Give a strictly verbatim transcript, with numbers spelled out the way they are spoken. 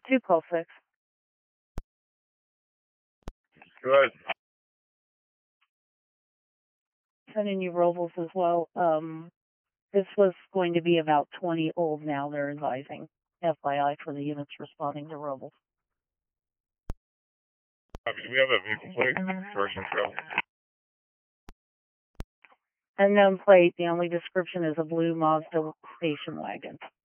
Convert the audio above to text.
two call six. Good. Sending you Robles as well. Um, this was going to be about twenty old now, they're advising. F Y I for the units responding to Robles. I mean, do we have a vehicle plate? Source and travel. Unknown plate, the only description is a blue Mazda station wagon.